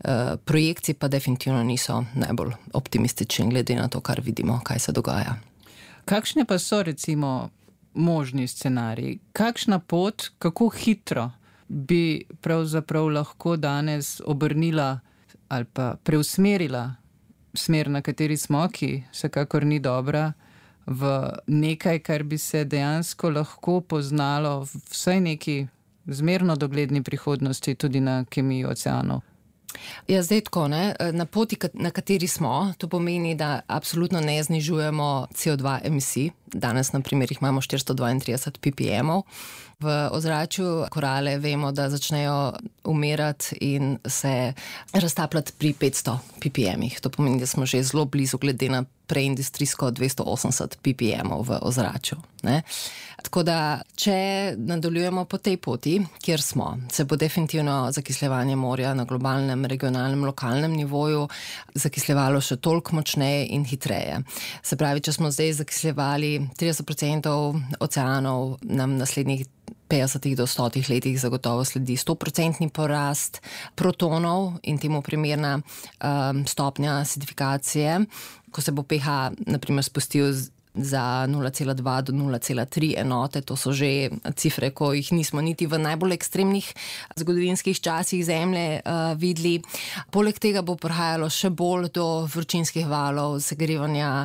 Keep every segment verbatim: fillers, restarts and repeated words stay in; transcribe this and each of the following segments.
projekcije pa definitivno niso najbolj optimistični glede na to, kar vidimo, kaj se dogaja. Kakšne pa so recimo možni scenariji? Kakšna pot, kako hitro bi pravzaprav lahko danes obrnila ali pa preusmerila smer, na kateri smo, ki vsekakor ni dobra, v nekaj, kar bi se dejansko lahko poznalo v vsaj neki zmerno dogledni prihodnosti tudi na kemiji oceanov? Ja, zdaj tako, ne? Na poti, na kateri smo, to pomeni, da absolutno ne znižujemo C O dva emisij. Danes, na primer, jih imamo štiristo dvaintrideset ppmov. V ozračju korale vemo, da začnejo umirati in se raztapljati pri petsto ppmih. To pomeni, da smo že zelo blizu glede na preindustrijsko dvesto osemdeset ppmov v ozračju. Ne? Tako da, če nadaljujemo po tej poti, kjer smo, se bo definitivno zakisljevanje morja na globalnem, regionalnem, lokalnem nivoju zakisljevalo še toliko močneje in hitreje. Se pravi, če smo zdaj zakisljevali trideset procentov oceanov, nam naslednjih petdesetih do stotih letih zagotovo sledi sto procentni porast protonov in temu primerna um, stopnja acidifikacije, ko se bo pH na primer spustil z za nula cela dva do nula cela tri enote, to so že cifre, ko jih nismo niti v najbolj ekstremnih zgodovinskih časih Zemlje uh, videli. Poleg tega bo prihajalo še bolj do vročinskih valov, segrevanja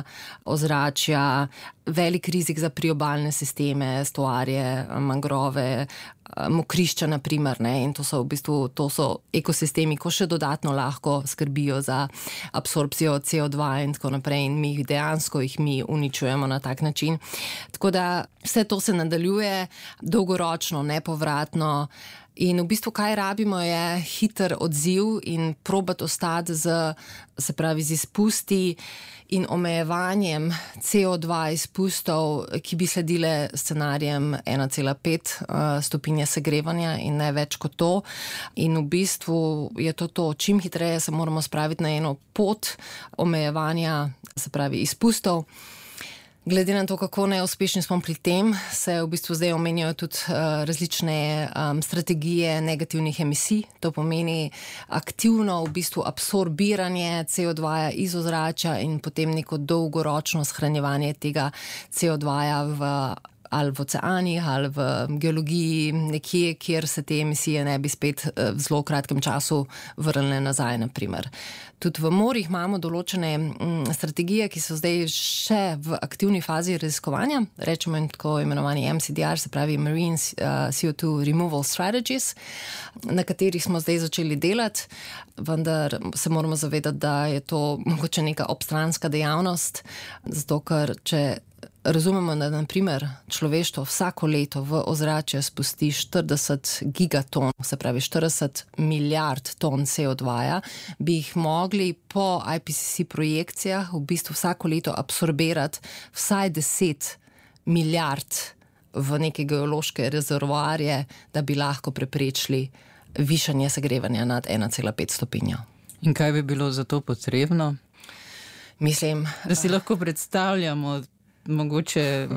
ozračja, velik rizik za priobalne sisteme, estuarje, mangrove, mokrišča na primer, ne, in to so v bistvu, to so ekosistemi, ko še dodatno lahko skrbijo za absorpcijo C O dva in tako naprej in mi jih dejansko jih mi uničujemo na tak način. Tako da vse to se nadaljuje dolgoročno, nepovratno. In v bistvu, kaj rabimo, je hiter odziv in probati ostati z, se pravi, z izpusti in omejevanjem C O dva izpustov, ki bi sledile scenarijem ena cela pet stopinje segrevanja in ne več kot to. In v bistvu je to to, čim hitreje se moramo spraviti na eno pot omejevanja, se pravi, izpustov. Glede na to, kako neuspešni smo pri tem, se v bistvu zdaj omenjajo tudi uh, različne um, strategije negativnih emisij. To pomeni aktivno v bistvu absorbiranje C O dva iz ozračja in potem neko dolgoročno shranjevanje tega C O dva v ali v oceanih, ali v geologiji, nekje, kjer se te emisije ne bi spet v zelo kratkem času vrnile nazaj, na primer. Tudi v morjih imamo določene m, strategije, ki so zdaj še v aktivni fazi raziskovanja, rečemo in tako imenovani M C D R, se pravi Marine uh, C O dva Removal Strategies, na katerih smo zdaj začeli delati, vendar se moramo zavedati, da je to mogoče neka obstranska dejavnost, zato ker če razumemo, da na primer človeštvo vsako leto v ozračje spusti štirideset gigaton, se pravi štirideset milijard ton C O dva, bi jih mogli po I P C C projekcijah v bistvu vsako leto absorbirati vsaj deset milijard v neke geološke rezervoarje, da bi lahko preprečili višanje segrevanja nad ena cela pet stopinjo. In kaj bi bilo za to potrebno? Mislim, da si lahko predstavljamo mogoče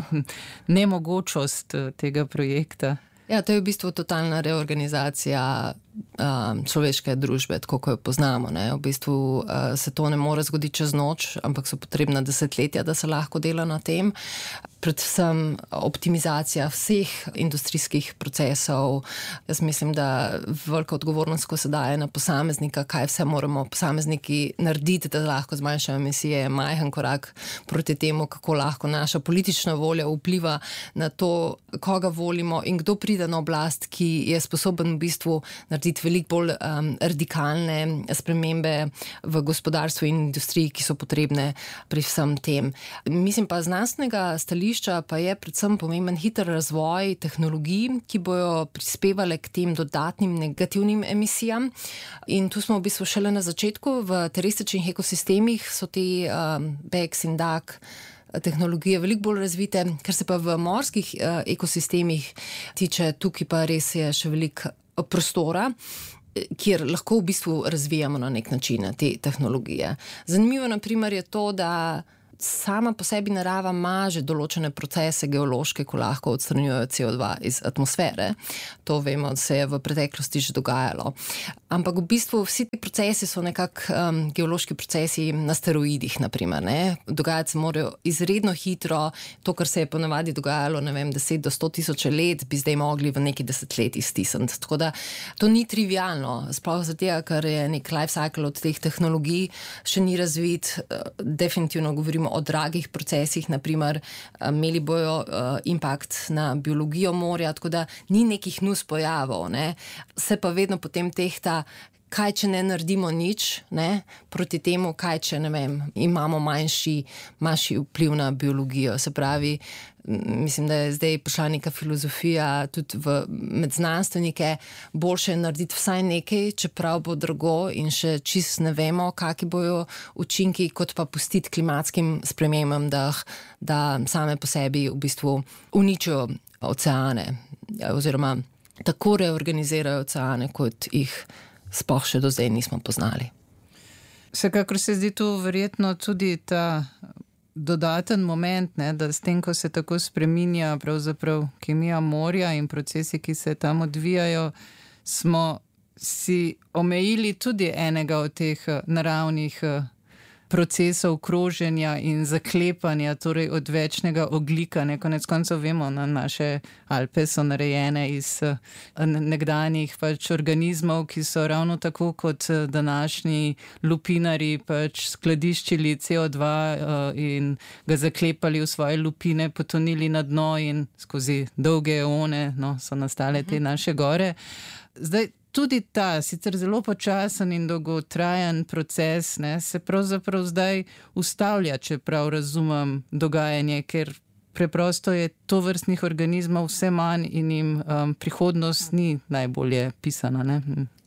nemogočost tega projekta. Ja, to je v bistvu totalna reorganizacija um, človeške družbe, tako kot jo poznamo. Ne? V bistvu uh, se to ne more zgoditi čez noč, ampak so potrebna desetletja, da se lahko dela na tem. Predvsem optimizacija vseh industrijskih procesov. Jaz mislim, da velika odgovornost, ko se daje na posameznika, kaj vse moramo posamezniki narediti, da lahko zmanjšajo emisije, je majhen korak proti temu, kako lahko naša politična volja vpliva na to, koga volimo in kdo pride na oblast, ki je sposoben v bistvu narediti veliko bolj um, radikalne spremembe v gospodarstvu in industriji, ki so potrebne pri vsem tem. Mislim pa znanstvenega stališča pa je predvsem pomemben hiter razvoj tehnologij, ki bojo prispevale k tem dodatnim negativnim emisijam. In tu smo v bistvu šele na začetku. V terrestričnih ekosistemih so te um, B E X in D A C tehnologije veliko bolj razvite, ker se pa v morskih uh, ekosistemih tiče, tukaj pa res je še veliko prostora, kjer lahko v bistvu razvijamo na nek način te tehnologije. Zanimivo na primer je to, da sama po sebi narava ima že določene procese geološke, ko lahko odstranjujejo C O dva iz atmosfere. To vemo, da se je v preteklosti že dogajalo. Ampak v bistvu vsi ti procesi so nekako um, geološki procesi na steroidih, naprimer. Ne? Dogajati se morajo izredno hitro. To, kar se je ponavadi dogajalo, ne vem, deset do sto tisoč let, bi zdaj mogli v neki desetletji stisniti. Tako da to ni trivialno. Sploh zato, ker je nek life cycle od teh tehnologij še ni razvit. Definitivno govorimo o dragih procesih, naprimer, imeli bojo uh, impact na biologijo morja, tako da ni nekih nus pojavov. Ne? Se pa vedno potem tehta, kaj če ne naredimo nič, ne? Proti temu, kaj če, ne vem, imamo manjši, manjši vpliv na biologijo. Se pravi, mislim, da je zdaj prišla neka filozofija tudi v, med znanstvenike, boljše je narediti vsaj nekaj, čeprav bo drago in še čist ne vemo, kakšni bojo učinki, kot pa pustiti klimatskim spremembam, da, da same po sebi v bistvu uničijo oceane oziroma tako reorganizirajo oceane, kot jih sploh še do zdaj nismo poznali. Vsekakor se zdi tu verjetno tudi ta dodaten moment, ne, da s tem, ko se tako spreminja pravzaprav kemija morja in procesi, ki se tam odvijajo, smo si omejili tudi enega od teh naravnih procesov kroženja in zaklepanja, torej od večnega ogljika. Ne, konec koncev vemo, na naše Alpe so narejene iz nekdanjih pač organizmov, ki so ravno tako kot današnji lupinari pač skladiščili C O dva in ga zaklepali v svoje lupine, potonili na dno in skozi dolge eone, no, so nastale te naše gore. Zdaj, tudi ta, sicer zelo počasen in dolgotrajen proces, ne, se pravzaprav zdaj ustavlja, če prav razumem dogajanje, ker preprosto je tovrstnih organizmov vse manj in jim um, prihodnost ni najbolje pisana. Ne?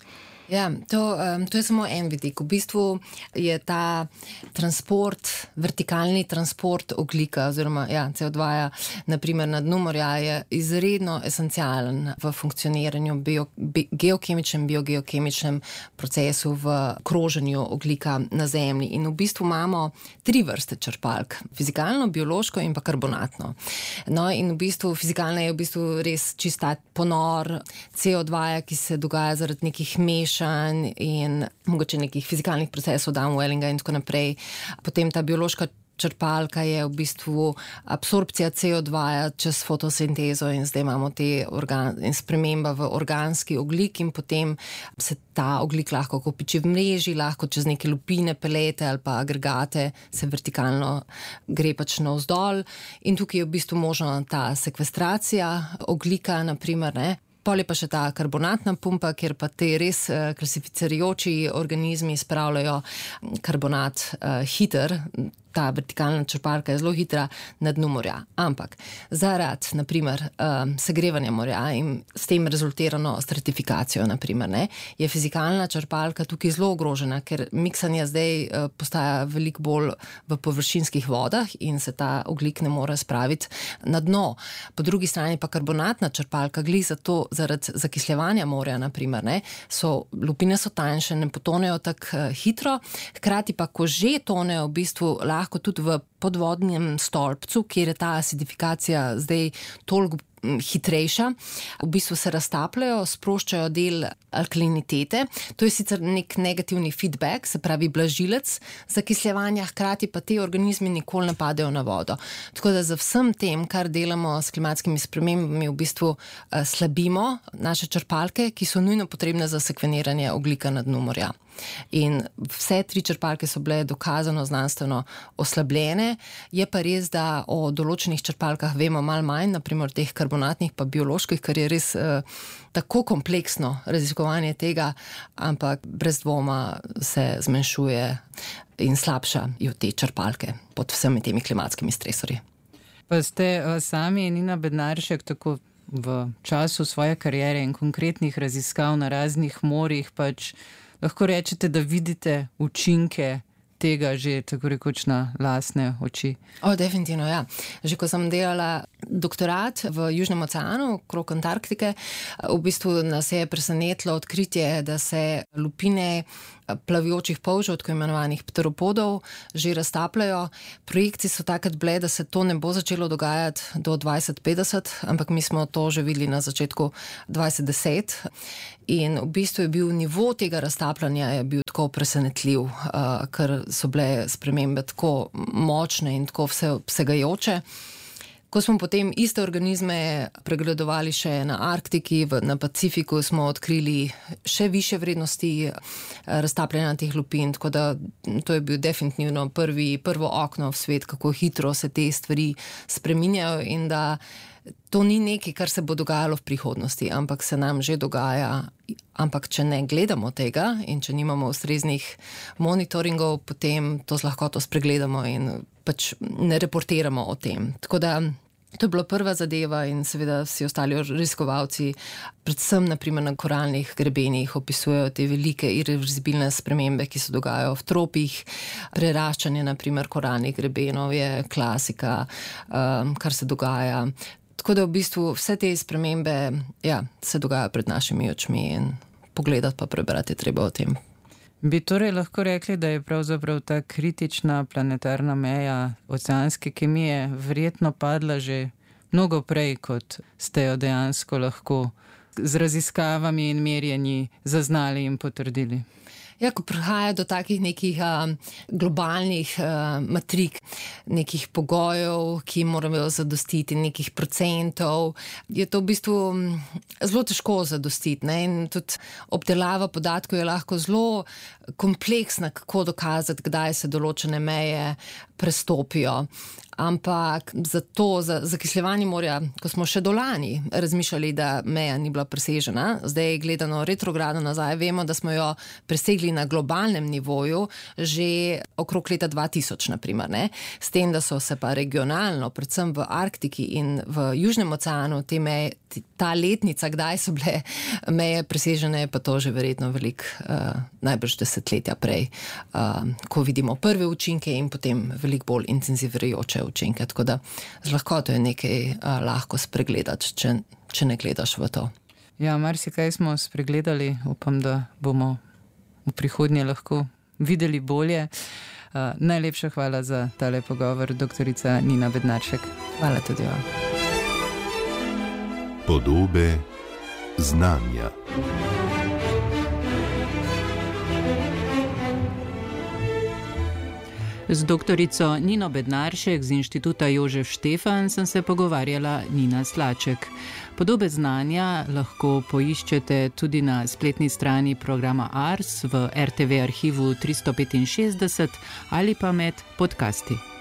Ja, to, um, to je samo en vidik. V bistvu je ta transport, vertikalni transport ogljika oziroma ja, C O dva ja, naprimer na dnu morja je izredno esencialen v funkcioniranju bio, bi, geokemičnem, biogeokemičnem procesu v kroženju ogljika na Zemlji. In v bistvu imamo tri vrste črpalk. Fizikalno, biološko in pa karbonatno. No in v bistvu fizikalna je v bistvu res čista ponor C O dva, ki se dogaja zaradi nekih meš in mogoče nekih fizikalnih procesov, downwellinga in tako naprej. Potem ta biološka črpalka je v bistvu absorpcija C O dva čez fotosintezo in zdaj imamo te organ, in sprememba v organski ogljik in potem se ta ogljik lahko kopiči v mreži, lahko čez neke lupine, pelete ali pa agregate se vertikalno gre pač navzdol in tukaj je v bistvu možna ta sekvestracija ogljika, naprimer, ne. Pol je pa še ta karbonatna pumpa, kjer pa te res uh, klasificirajoči organizmi spravljajo karbonat uh, hiter. Ta vertikalna črpalka je zelo hitra na dnu morja. Ampak zaradi, naprimer, um, segrevanja morja in s tem rezultirano stratifikacijo, naprimer, ne, je fizikalna črpalka tukaj zelo ogrožena, ker miksanje zdaj uh, postaja veliko bolj v površinskih vodah in se ta ogljik ne more spraviti na dno. Po drugi strani pa karbonatna črpalka glih zato zaradi zakisljevanja morja, naprimer, ne, so, lupine so tanjše, ne potonejo tako uh, hitro, hkrati pa, ko že tonejo, v bistvu lahko tudi v podvodnem stolpcu, kjer je ta acidifikacija zdaj toliko hitrejša, v bistvu se raztapljajo, sproščajo del alkalinitete. To je sicer nek negativni feedback, se pravi blažilec zakisljevanja, hkrati pa te organizmi nikoli ne padejo na vodo. Tako da za vsem tem, kar delamo s klimatskimi spremembami, v bistvu uh, slabimo naše črpalke, ki so nujno potrebne za sekveniranje ogljika na dnu morja. In vse tri črpalke so bile dokazano znanstveno oslabljene. Je pa res, da o določenih črpalkah vemo malo manj, naprimer teh karbonatnih pa bioloških, kar je res eh, tako kompleksno raziskovanje tega, ampak brez dvoma se zmanjšuje in slabšajo te črpalke pod vsemi temi klimatskimi stresorji. Pa ste uh, sami, Nina Bednaršek, tako v času svoje kariere in konkretnih raziskav na raznih morjih, pač lahko rečete, da vidite učinke tega že tako rekoč na lastne oči? O, definitivno, ja. Že ko sem delala doktorat v Južnem oceanu, okrog Antarktike, v bistvu nas je presenetilo odkritje, da se lupine plavijočih polžev, tako imenovanih pteropodov, že raztapljajo. Projekcije so takrat bile, da se to ne bo začelo dogajati do dvajset petdeset, ampak mi smo to že videli na začetku dvajset deset. In v bistvu je bil nivo tega raztapljanja je bil tako presenetljiv, uh, ker so bile spremembe tako močne in tako vse, vsegajoče. Ko smo potem iste organizme pregledovali še na Arktiki, v, na Pacifiku, smo odkrili še više vrednosti raztapljanja teh lupin, tako da to je bil definitivno prvi, prvo okno v svet, kako hitro se te stvari spreminjajo in da to ni nekaj, kar se bo dogajalo v prihodnosti, ampak se nam že dogaja. Ampak če ne gledamo tega in če nimamo ustreznih monitoringov, potem to z lahkoto spregledamo in pač ne reportiramo o tem. Tako da to je bila prva zadeva in seveda vsi ostali raziskovalci, predvsem naprimer na koralnih grebenih, opisujejo te velike irreverzibilne spremembe, ki se dogajajo v tropih. Preraščanje naprimer koralnih grebenov je klasika, um, kar se dogaja. Tako da v bistvu vse te spremembe ja, se dogajajo pred našimi očmi in pogledati pa prebrati treba o tem. Bi torej lahko rekli, da je pravzaprav ta kritična planetarna meja oceanske kemije verjetno padla že mnogo prej, kot ste jo dejansko lahko z raziskavami in merjenji zaznali in potrdili? Ja, ko prihaja do takih nekih um, globalnih uh, matrik, nekih pogojev, ki morajo zadostiti, nekih procentov, je to v bistvu zelo težko zadostiti. Ne? In tudi obdelava podatkov je lahko zelo kompleksna, kako dokazati, kdaj se določene meje prestopijo. Ampak za to, za zakisljevanje morja, ko smo še do lani razmišljali, da meja ni bila presežena, zdaj gledano retrogradno nazaj, vemo, da smo jo presegli na globalnem nivoju že okrog leta dva tisoč, naprimer, ne? S tem, da so se pa regionalno, predvsem v Arktiki in v Južnem oceanu, te meje, ta letnica, kdaj so bile meje presežene, pa to že verjetno veliko, uh, najbrž desetletja prej, uh, ko vidimo prve učinke in potem veliko bolj intenzivirajoče učinke, tako da z lahkoto je nekaj uh, lahko spregledati, če, če ne gledaš v to. Ja, marsikaj smo spregledali, upam, da bomo v prihodnje lahko videli bolje. Uh, najlepša hvala za tale pogovor, doktorica Nina Bednaršek. Hvala tudi vam. Podobe znanja. Z doktorico Nino Bednaršek z Inštituta Jožef Štefan sem se pogovarjala Nina Slaček. Podobe znanja lahko poiščete tudi na spletni strani programa Ars v R T V arhivu tristo petinšestdeset ali pa med podcasti.